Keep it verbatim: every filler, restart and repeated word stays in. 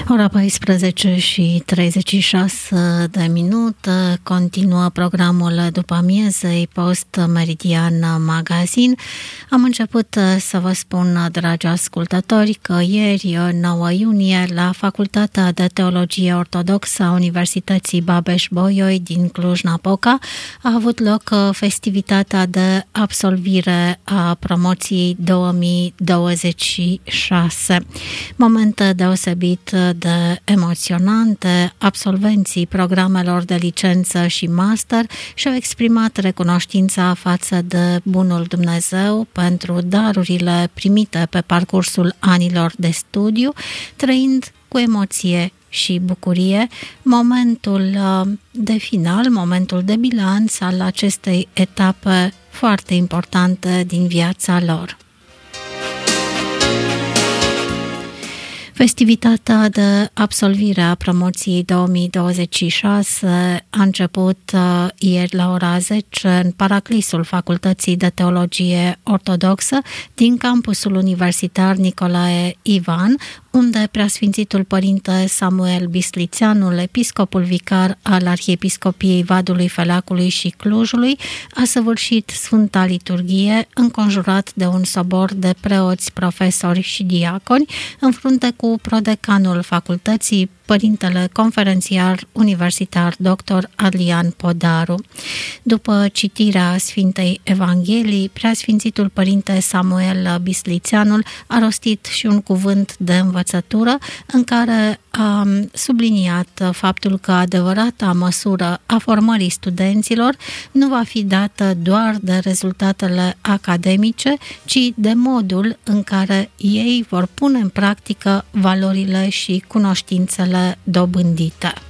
Ora paisprezece și treizeci și șase de minute, continuă programul după amiezei Post Meridian Magazine. Am început să vă spun, dragi ascultători, că ieri, nouă iunie, la Facultatea de Teologie Ortodoxă a Universității Babeș-Bolyai din Cluj-Napoca a avut loc festivitatea de absolvire a promoției două mii douăzeci și șase. Momente deosebit de emoționante, absolvenții programelor de licență și master și-au exprimat recunoștința față de bunul Dumnezeu pentru darurile primite pe parcursul anilor de studiu, trăind cu emoție și bucurie momentul de final, momentul de bilanț al acestei etape foarte importante din viața lor. Festivitatea de absolvire a promoției două mii douăzeci și șase a început uh, ieri la ora zece în paraclisul Facultății de Teologie Ortodoxă din campusul universitar Nicolae Ivan, unde Preasfințitul Părinte Samuel Bislițeanul, episcopul vicar al Arhiepiscopiei Vadului, Feleacului și Clujului, a săvârșit Sfânta Liturghie, înconjurat de un sobor de preoți, profesori și diaconi, în frunte cu prodecanul facultății, Părintele Conferențiar Universitar doctor Adlian Podaru. După citirea Sfintei Evangheliei, Preasfințitul Părinte Samuel Bislițeanul a rostit și un cuvânt de învățătură în care a subliniat faptul că adevărata măsură a formării studenților nu va fi dată doar de rezultatele academice, ci de modul în care ei vor pune în practică valorile și cunoștințele dobândite.